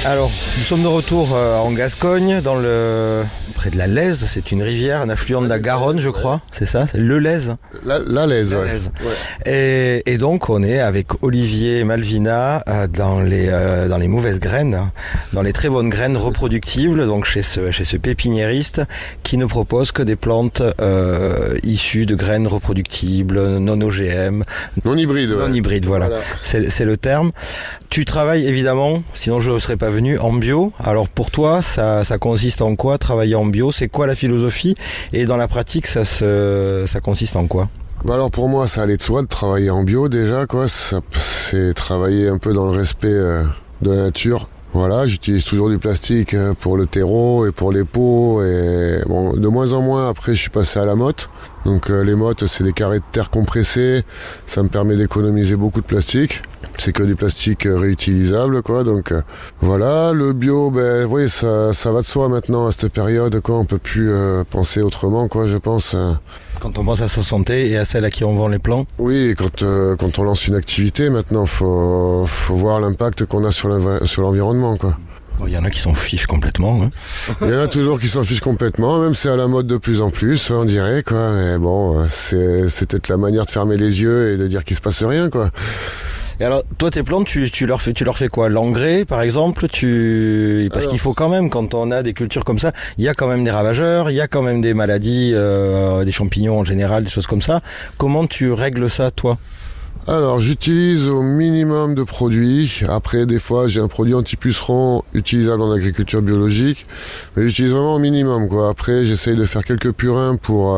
Alors, nous sommes de retour en Gascogne, près de la Lèze. C'est une rivière, un affluent de la Garonne, je crois. C'est ça, c'est le Lèze. La Lèze, ouais. Et donc, on est avec Olivier et Malvina dans les mauvaises graines, dans les très bonnes graines reproductibles, donc chez ce pépiniériste qui ne propose que des plantes issues de graines reproductibles, non OGM. Non hybrides. Non hybrides, voilà. C'est le terme. Tu travailles évidemment, sinon je ne serais pas venu, en bio. Alors pour toi, ça consiste en quoi, travailler en bio? C'est quoi la philosophie? Et dans la pratique, ça consiste en quoi? Bah alors pour moi, ça allait de soi de travailler en bio déjà, quoi. C'est travailler un peu dans le respect de la nature. Voilà, j'utilise toujours du plastique pour le terreau et pour les pots. Et bon, de moins en moins, après, je suis passé à la motte. Donc les mottes, c'est des carrés de terre compressés. Ça me permet d'économiser beaucoup de plastique. C'est que du plastique réutilisable, quoi. Donc voilà, le bio, ben oui, ça va de soi maintenant à cette période, quoi. On peut plus penser autrement, quoi. Je pense. Quand on pense à sa santé et à celle à qui on vend les plants. Oui, quand on lance une activité, maintenant, faut voir l'impact qu'on a sur l'environnement, quoi. Il y en a qui s'en fichent complètement. Hein. Il y en a toujours qui s'en fichent complètement, même c'est à la mode de plus en plus, on dirait, quoi. Mais bon, c'est peut-être la manière de fermer les yeux et de dire qu'il se passe rien, quoi. Et alors, toi, tes plantes, tu leur fais quoi? L'engrais, par exemple? Parce qu'il faut quand même, quand on a des cultures comme ça, il y a quand même des ravageurs, il y a quand même des maladies, des champignons en général, des choses comme ça. Comment tu règles ça, toi? Alors, j'utilise au minimum de produits. Après, des fois, j'ai un produit anti-puceron utilisable en agriculture biologique. Mais j'utilise vraiment au minimum, quoi. Après, j'essaye de faire quelques purins pour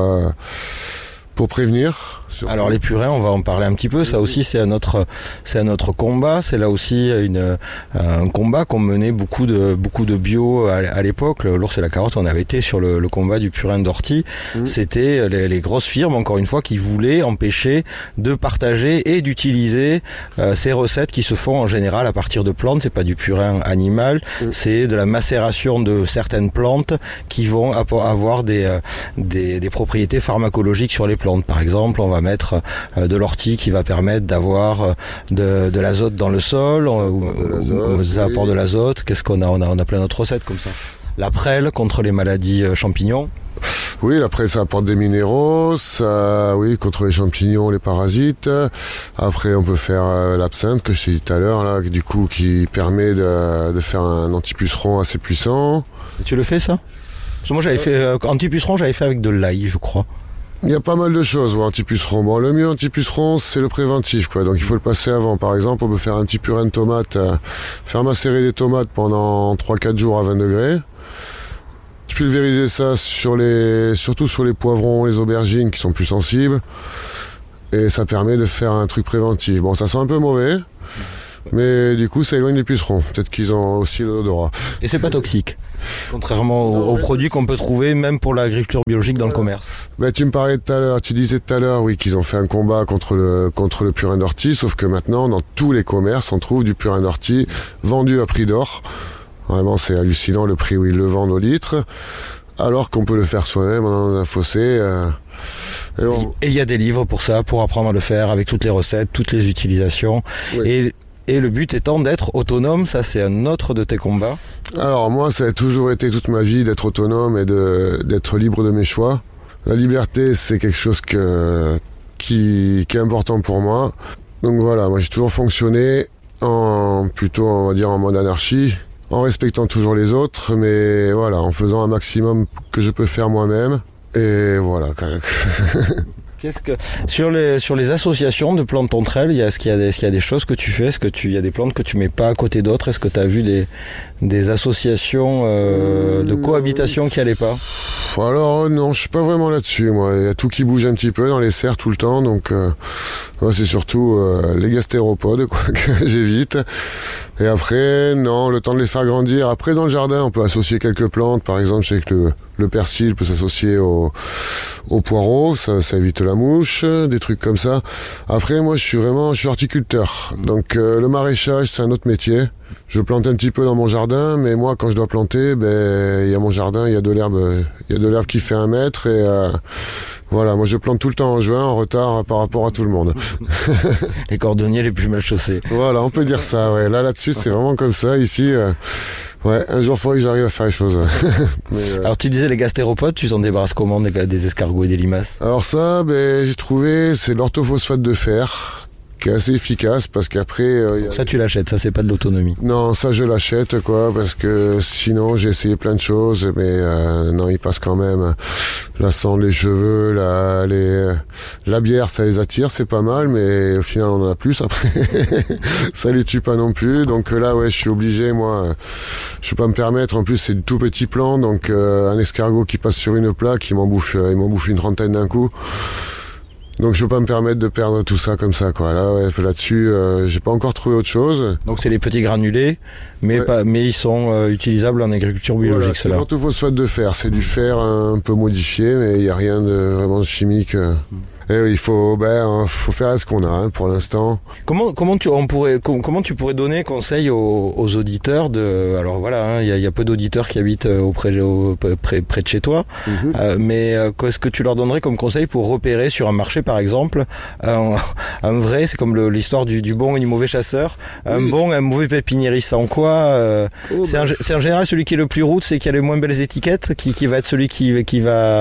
prévenir. Surtout. Alors les purins, on va en parler un petit peu. Ça aussi, c'est un autre combat. C'est là aussi un combat qu'on menait beaucoup de bio à l'époque. L'ours et la carotte, on avait été sur le combat du purin d'ortie. C'était les grosses firmes, encore une fois, qui voulaient empêcher de partager et d'utiliser ces recettes qui se font en général à partir de plantes. C'est pas du purin animal, c'est de la macération de certaines plantes qui vont avoir des propriétés pharmacologiques sur les plantes. Par exemple, on va mettre de l'ortie qui va permettre d'avoir de l'azote dans le sol, des apports de l'azote. Qu'est-ce qu'on a? On a plein d'autres recettes comme ça. La prêle contre les maladies champignons. Oui, la prêle, ça apporte des minéraux, oui, contre les champignons, les parasites. Après, on peut faire l'absinthe que je t'ai dit tout à l'heure, là, du coup, qui permet de faire un antipuceron assez puissant. Et tu le fais, ça? Parce que moi, j'avais fait antipuceron, j'avais fait avec de l'ail, je crois. Il y a pas mal de choses, anti-puceron. Bon, le mieux anti-puceron, c'est le préventif, quoi. Donc, il faut le passer avant. Par exemple, on peut faire un petit purin de tomates, faire macérer des tomates pendant 3-4 jours à 20 degrés. Pulvériser ça surtout sur les poivrons, les aubergines qui sont plus sensibles. Et ça permet de faire un truc préventif. Bon, ça sent un peu mauvais, mais du coup, ça éloigne les pucerons. Peut-être qu'ils ont aussi l'odorat. Et c'est pas toxique, contrairement aux produits qu'on peut trouver même pour l'agriculture biologique dans le commerce. Tu disais tout à l'heure, oui, qu'ils ont fait un combat contre le purin d'ortie, sauf que maintenant, dans tous les commerces, on trouve du purin d'ortie vendu à prix d'or. Vraiment, c'est hallucinant le prix où ils le vendent au litre, alors qu'on peut le faire soi-même dans un fossé. Et il y a des livres pour ça, pour apprendre à le faire avec toutes les recettes, toutes les utilisations. Oui. Et le but étant d'être autonome, ça c'est un autre de tes combats. Alors moi, ça a toujours été toute ma vie d'être autonome et d'être libre de mes choix. La liberté, c'est quelque chose qui est important pour moi. Donc voilà, moi j'ai toujours fonctionné plutôt, on va dire, en mode anarchie, en respectant toujours les autres, mais voilà, en faisant un maximum que je peux faire moi-même. Et voilà. Sur les associations de plantes entre elles, est-ce qu'il y a des choses que tu fais? Est-ce qu'il y a des plantes que tu mets pas à côté d'autres? Est-ce que tu as vu des associations de cohabitation qui allaient pas? Alors non, je suis pas vraiment là-dessus, moi. Il y a tout qui bouge un petit peu dans les serres tout le temps, donc moi c'est surtout les gastéropodes, quoi, que j'évite. Et après, non, le temps de les faire grandir. Après, dans le jardin, on peut associer quelques plantes. Par exemple, je sais que le persil peut s'associer au poireau, ça évite la mouche, des trucs comme ça. Après, moi, je suis horticulteur. Donc, le maraîchage, c'est un autre métier. Je plante un petit peu dans mon jardin, mais moi, quand je dois planter, il y a mon jardin, il y a de l'herbe qui fait 1 mètre et voilà, moi je plante tout le temps en juin, en retard par rapport à tout le monde. Les cordonniers les plus mal chaussés. Voilà, on peut dire ça, ouais. Là-dessus, c'est vraiment comme ça, ici. Ouais, un jour, il faudrait que j'arrive à faire les choses. Alors, tu disais les gastéropodes, tu t'en débarrasses comment des escargots et des limaces? Alors ça, j'ai trouvé, c'est l'orthophosphate de fer, qui est assez efficace parce qu'après... Ça tu l'achètes, ça c'est pas de l'autonomie. Non, ça je l'achète quoi, parce que sinon j'ai essayé plein de choses, mais non, il passe quand même. La cendre, les cheveux, la bière, ça les attire, c'est pas mal, mais au final on en a plus après. Ça les tue pas non plus, donc là ouais, je suis obligé, moi, je peux pas me permettre, en plus c'est du tout petit plant, donc un escargot qui passe sur une plaque, il m'en bouffe une 30aine d'un coup. Donc je peux pas me permettre de perdre tout ça comme ça quoi. Là ouais, là-dessus j'ai pas encore trouvé autre chose. Donc c'est les petits granulés mais ils sont utilisables en agriculture biologique. Voilà, c'est l'orthophosphate de fer, c'est du fer un peu modifié mais il y a rien de vraiment chimique. Et oui, il faut faire ce qu'on a pour l'instant. Comment tu pourrais donner conseil aux auditeurs de, alors voilà, il y a peu d'auditeurs qui habitent près de chez toi, mais qu'est-ce que tu leur donnerais comme conseil pour repérer sur un marché par exemple un vrai, c'est comme l'histoire du bon et du mauvais chasseur, un bon et un mauvais pépiniériste, en quoi c'est en général celui qui est le plus route, c'est qui a les moins belles étiquettes, qui va être celui qui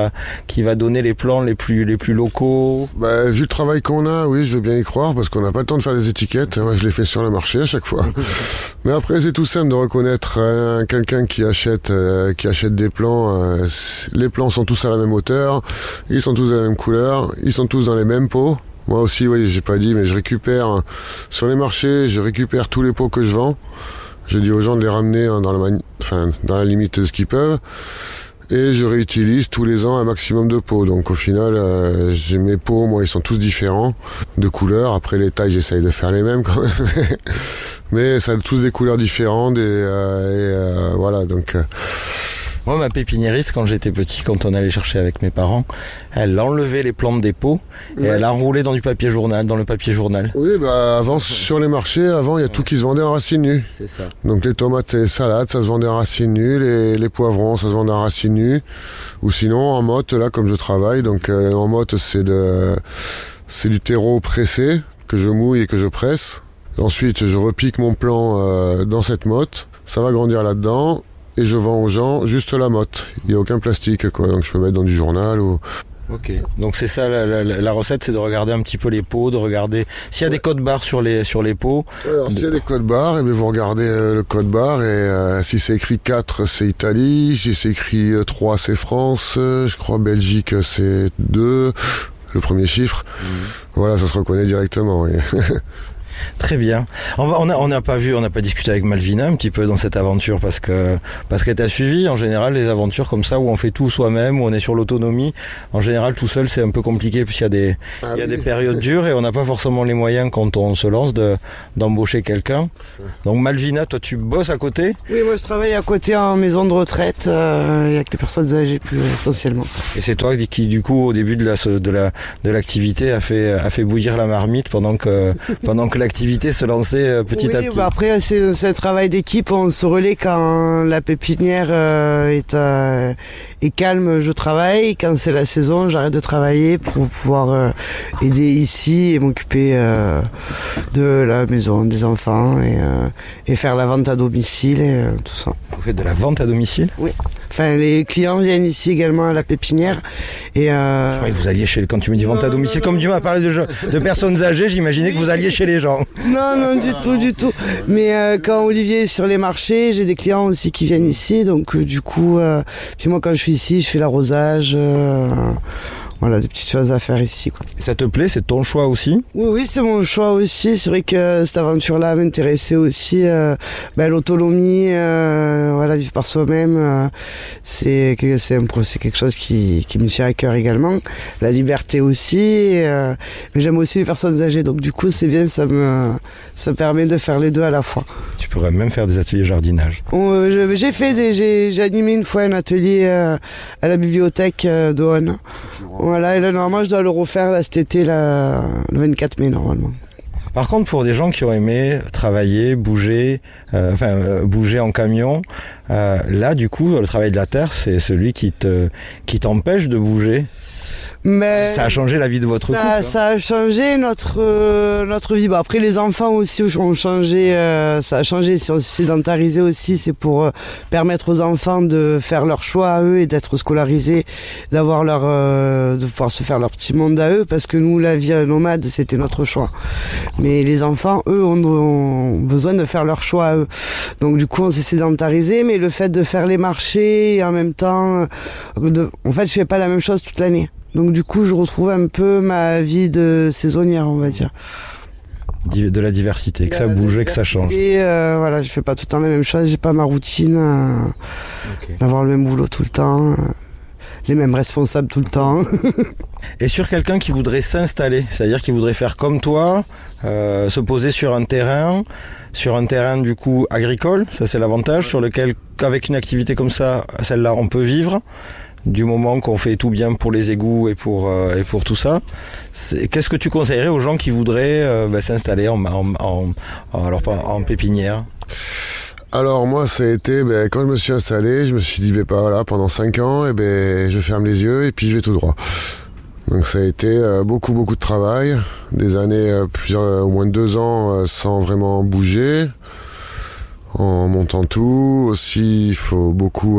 va donner les plans les plus locaux. Vu le travail qu'on a, oui, je veux bien y croire, parce qu'on n'a pas le temps de faire des étiquettes. Moi, je les fais sur le marché à chaque fois. Mais après, c'est tout simple de reconnaître quelqu'un qui achète des plants. Les plants sont tous à la même hauteur, ils sont tous de la même couleur, ils sont tous dans les mêmes pots. Moi aussi, oui, j'ai pas dit, mais je récupère sur les marchés, je récupère tous les pots que je vends. Je dis aux gens de les ramener dans la limite de ce qu'ils peuvent. Et je réutilise tous les ans un maximum de pots. Donc au final, j'ai mes pots, moi ils sont tous différents de couleurs. Après les tailles, j'essaye de faire les mêmes quand même. Mais ça a tous des couleurs différentes voilà donc... Moi, ma pépiniériste, quand j'étais petit, quand on allait chercher avec mes parents, elle enlevait les plantes des pots et elle enroulait dans le papier journal. Oui, avant, sur les marchés, il y a tout qui se vendait en racines nues. C'est ça. Donc les tomates et les salades, ça se vendait en racines nues, les poivrons, ça se vendait en racines nues. Ou sinon, en motte, là, comme je travaille, donc en motte, c'est du terreau pressé que je mouille et que je presse. Ensuite, je repique mon plant dans cette motte. Ça va grandir là-dedans. Et je vends aux gens juste la motte. Il n'y a aucun plastique, quoi. Donc je peux mettre dans du journal ou... Ok. Donc c'est ça, la recette, c'est de regarder un petit peu les pots, de regarder s'il y a des codes barres sur les pots. Alors s'il y a des codes barres, vous regardez le code barre et si c'est écrit 4, c'est Italie. Si c'est écrit 3, c'est France. Je crois Belgique, c'est 2. Le premier chiffre. Voilà, ça se reconnaît directement, oui. Très bien. On n'a pas discuté avec Malvina un petit peu dans cette aventure parce qu'elle t'a suivi. En général, les aventures comme ça où on fait tout soi-même, où on est sur l'autonomie, en général tout seul c'est un peu compliqué puisqu'il y a des périodes dures et on n'a pas forcément les moyens quand on se lance d'embaucher quelqu'un. Donc Malvina, toi tu bosses à côté? Oui, moi je travaille à côté en maison de retraite avec les personnes âgées plus essentiellement. Et c'est toi qui du coup au début de l'activité a fait bouillir la marmite pendant que l'activité se lançait petit à petit. Après c'est un travail d'équipe, on se relaie quand la pépinière est calme, je travaille, quand c'est la saison j'arrête de travailler pour pouvoir aider ici et m'occuper de la maison des enfants et faire la vente à domicile et tout ça. Vous faites de la vente à domicile? Oui. Enfin, les clients viennent ici également à la pépinière et je croyais que vous alliez quand tu me dis vente à domicile, comme tu m'as parlé de personnes âgées, j'imaginais que vous alliez chez les gens. Non, du tout. Mais quand Olivier est sur les marchés, j'ai des clients aussi qui viennent ici, donc du coup, puis moi quand je suis ici, je fais l'arrosage. Voilà, des petites choses à faire ici, quoi. Ça te plaît? C'est ton choix aussi? Oui, c'est mon choix aussi. C'est vrai que cette aventure-là m'intéressait aussi. L'autonomie, vivre par soi-même, c'est quelque chose qui me tient à cœur également. La liberté aussi. Mais j'aime aussi les personnes âgées, donc du coup, c'est bien, ça permet de faire les deux à la fois. Tu pourrais même faire des ateliers jardinage. J'ai animé une fois un atelier à la bibliothèque de Honne. Voilà, et là, normalement, je dois le refaire là, cet été, là, le 24 mai, normalement. Par contre, pour des gens qui ont aimé travailler, bouger, bouger en camion, là, du coup, le travail de la terre, c'est celui qui t'empêche de bouger. Mais ça a changé la vie de votre couple. Ça a changé notre vie. Bon, après, les enfants aussi ont changé. Ça a changé. Si on s'est sédentarisé aussi, c'est pour permettre aux enfants de faire leur choix à eux et d'être scolarisés, d'avoir de pouvoir se faire leur petit monde à eux. Parce que nous, la vie nomade, c'était notre choix. Mais les enfants, eux, ont besoin de faire leur choix à eux. Donc, du coup, on s'est sédentarisé. Mais le fait de faire les marchés et en même temps, en fait, je fais pas la même chose toute l'année. Donc du coup, je retrouve un peu ma vie de saisonnière, on va dire. De la diversité, que ça bouge et que ça change. Et voilà, je fais pas tout le temps la même chose, j'ai pas ma routine, d'avoir le même boulot tout le temps, les mêmes responsables tout le temps. Et sur quelqu'un qui voudrait s'installer, c'est-à-dire qui voudrait faire comme toi, se poser sur un terrain du coup agricole, ça c'est l'avantage, sur lequel, avec une activité comme ça, celle-là, on peut vivre. Du moment qu'on fait tout bien pour les égouts et pour tout ça, qu'est-ce que tu conseillerais aux gens qui voudraient s'installer en pépinière? Alors moi, ça a été, quand je me suis installé, je me suis dit, pendant 5 ans, je ferme les yeux et puis je vais tout droit. Donc ça a été beaucoup de travail, des années, au moins 2 ans sans vraiment bouger. En montant tout, aussi il faut beaucoup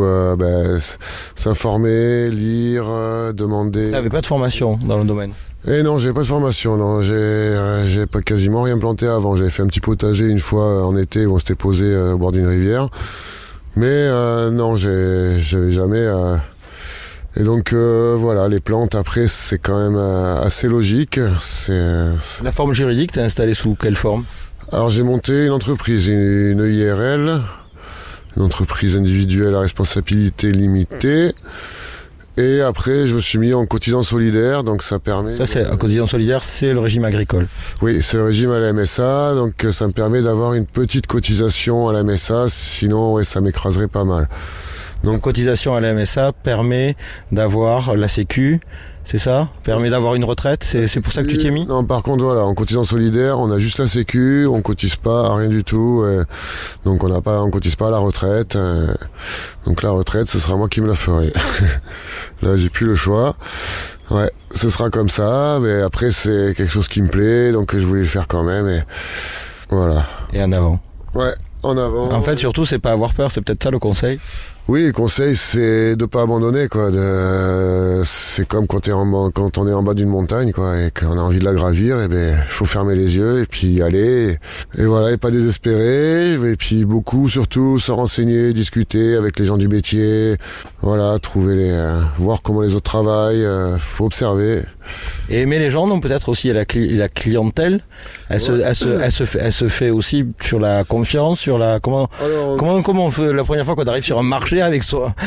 s'informer, lire, demander. T'avais pas de formation dans le domaine? Eh non, j'ai pas de formation, non, j'ai pas quasiment rien planté avant. J'avais fait un petit potager une fois en été où on s'était posé au bord d'une rivière. Mais non, j'avais jamais. Et donc voilà, les plantes après c'est quand même assez logique. La forme juridique, t'es installé sous quelle forme? Alors j'ai monté une entreprise, une IRL, une entreprise individuelle à responsabilité limitée. Et après, je me suis mis en cotisant solidaire, donc ça permet... Ça, c'est un cotisant solidaire, c'est le régime agricole. Oui, c'est le régime à la MSA, donc ça me permet d'avoir une petite cotisation à la MSA, sinon ça m'écraserait pas mal. Donc cotisation à la MSA permet d'avoir la Sécu, c'est ça? Permet d'avoir une retraite, c'est pour ça que tu t'y es mis? Non, par contre, voilà, en cotisant solidaire, on a juste la Sécu, on cotise pas à rien du tout, donc on cotise pas à la retraite. Donc la retraite, ce sera moi qui me la ferai. Là, j'ai plus le choix. Ouais, ce sera comme ça, mais après, c'est quelque chose qui me plaît, donc je voulais le faire quand même, et voilà. Et en avant. Ouais, en avant. En fait, surtout, c'est pas avoir peur, c'est peut-être ça le conseil. Oui, le conseil, c'est de pas abandonner, quoi. C'est comme quand on est en bas d'une montagne, quoi, et qu'on a envie de la gravir, faut fermer les yeux et puis y aller. Et voilà, et pas désespérer. Et puis beaucoup, surtout, se renseigner, discuter avec les gens du métier. Voilà, voir comment les autres travaillent. Faut observer. Et aimer les gens, donc peut-être aussi la clientèle. Elle se fait aussi sur la confiance, sur la comment on fait la première fois qu'on arrive sur un marché avec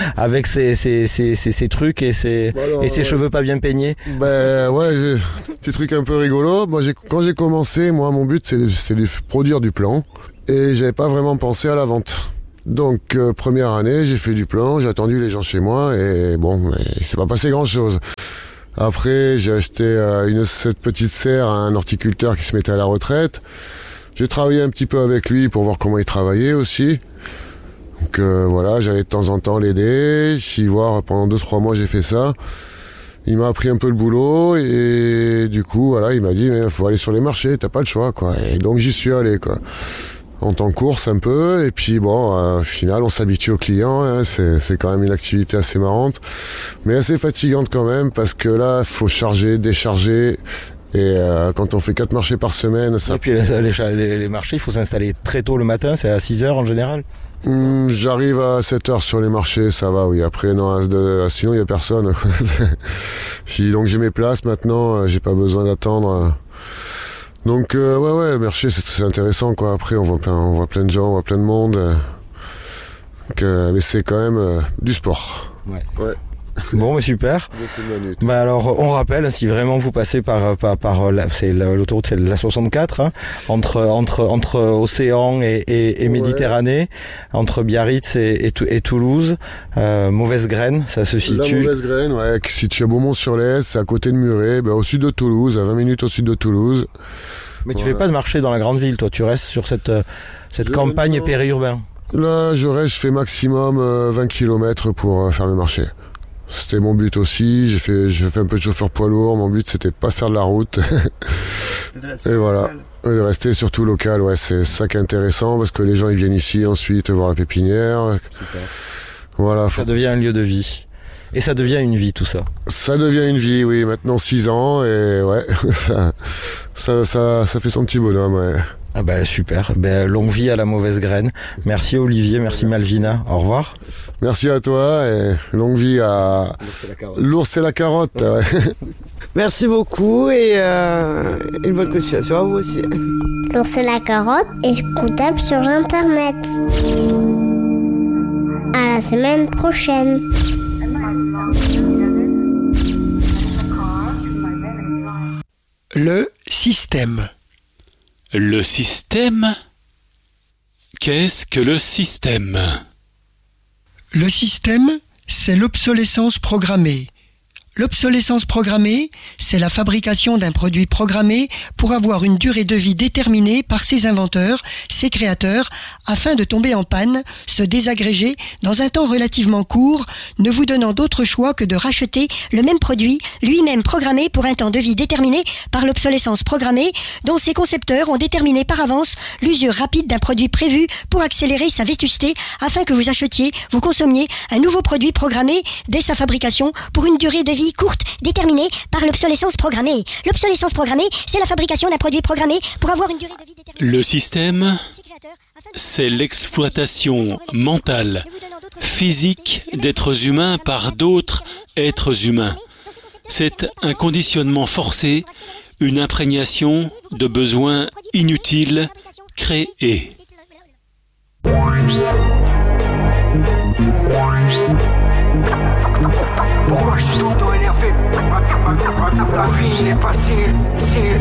ses trucs et ses cheveux pas bien peignés. Petit truc un peu rigolo. Moi, quand j'ai commencé, mon but c'est de produire du plan et j'avais pas vraiment pensé à la vente. Donc première année, j'ai fait du plan, j'ai attendu les gens chez moi et il s'est pas passé grand chose. Après, j'ai acheté cette petite serre à un horticulteur qui se mettait à la retraite. J'ai travaillé un petit peu avec lui pour voir comment il travaillait aussi. Donc voilà, j'allais de temps en temps l'aider. Pendant 2-3 mois, j'ai fait ça. Il m'a appris un peu le boulot et du coup, voilà, il m'a dit mais faut aller sur les marchés, t'as pas le choix, quoi. Et donc j'y suis allé, quoi. En temps course un peu, et puis au final on s'habitue aux clients, hein, c'est quand même une activité assez marrante, mais assez fatigante quand même, parce que là, faut charger, décharger, et quand on fait 4 marchés par semaine... Et puis les marchés, il faut s'installer très tôt le matin, c'est à 6h en général? J'arrive à 7h sur les marchés, ça va, oui. Après, non, sinon il n'y a personne. Donc j'ai mes places maintenant, j'ai pas besoin d'attendre... Donc le marché c'est intéressant, quoi. Après on voit plein de gens, on voit plein de monde. Mais c'est quand même du sport. Ouais. Bon, mais super. Alors on rappelle, si vraiment vous passez par l'autoroute, c'est la 64, hein, entre Océan et Méditerranée, entre Biarritz et Toulouse, Mauvaise Graine, ça se situe. La Mauvaise Graine, qui se situe à Beaumont-sur-l'Est, c'est à côté de Muret, au sud de Toulouse, à 20 minutes au sud de Toulouse. Mais tu fais pas de marché dans la grande ville, toi, tu restes sur cette campagne périurbain. Là, je fais maximum 20 km pour faire le marché. C'était mon but aussi. J'ai fait un peu de chauffeur poids lourd. Mon but, c'était pas faire de la route. Et voilà. De rester surtout local, ouais, c'est ça qui est intéressant parce que les gens ils viennent ici ensuite voir la pépinière. Super. Voilà. Ça devient un lieu de vie. Et ça devient une vie, tout ça. Ça devient une vie, oui. Maintenant 6 ans et ouais, ça fait son petit bonhomme, ouais. Ah bah super, longue vie à la mauvaise graine. Merci Olivier, merci Malvina, au revoir. Merci à toi et longue vie à l'ours et la carotte. Ouais. Merci beaucoup et une bonne continuation à vous aussi. L'ours et la carotte est écoutable sur internet. À la semaine prochaine. Le système. Le système ? Qu'est-ce que le système ? Le système, c'est l'obsolescence programmée. L'obsolescence programmée, c'est la fabrication d'un produit programmé pour avoir une durée de vie déterminée par ses inventeurs, ses créateurs, afin de tomber en panne, se désagréger dans un temps relativement court, ne vous donnant d'autre choix que de racheter le même produit, lui-même programmé pour un temps de vie déterminé par l'obsolescence programmée, dont ses concepteurs ont déterminé par avance l'usure rapide d'un produit prévu pour accélérer sa vétusté, afin que vous achetiez, vous consommiez un nouveau produit programmé dès sa fabrication pour une durée de vie courte, déterminée par l'obsolescence programmée. L'obsolescence programmée, c'est la fabrication d'un produit programmé pour avoir une durée de vie déterminée. Le système, c'est l'exploitation mentale, physique d'êtres humains par d'autres êtres humains. C'est un conditionnement forcé, une imprégnation de besoins inutiles créés. Pourquoi je suis tout le temps énervé? La vie n'est pas signée.